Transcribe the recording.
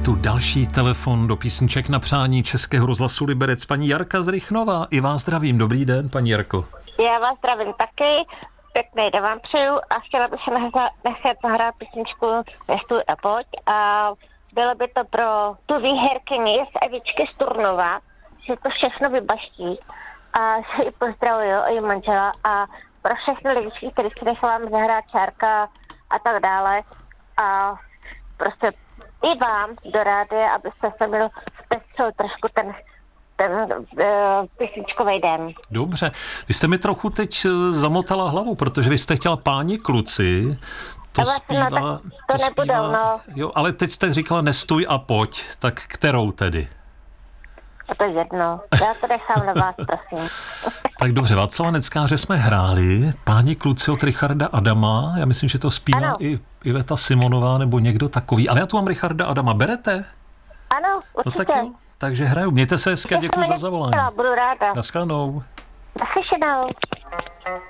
tu další telefon do písniček na přání Českého rozhlasu Liberec. Paní Jarka z Rychnova. I vás zdravím. Dobrý den, paní Jarko. Já vás zdravím taky. Pěkný den vám přeju a chtěla bych se nechat zahrát písničku Nestuj a pojď. A bylo by to pro tu výherkyni z Evičky z Turnova, že to všechno vybaští. A že ji pozdravuju, i manžela a pro všechny lidi, který si necháváme zahrát Čárka a tak dále. A prostě i vám do rádia, abyste se byl zpestřil trošku ten písničkovej den. Dobře. Vy jste mi trochu teď zamotala hlavu, protože vy jste chtěla Páni kluci. To zpívá... No, to nebudou, no. Jo, ale teď jste říkala Nestůj a pojď. Tak kterou tedy? A to je jedno. Já to nechám na vás, prosím. Tak dobře, Václava Neckáře jsme hráli. Páni kluci od Richarda Adama. Já myslím, že to zpívá ano. i Iveta Simonová nebo někdo takový. Ale já tu mám Richarda Adama. Berete? Ano, určitě. No tak jo, takže hraju. Mějte se hezky a děkuji za zavolání. Budu ráda. Naschledanou. Naslyšenou.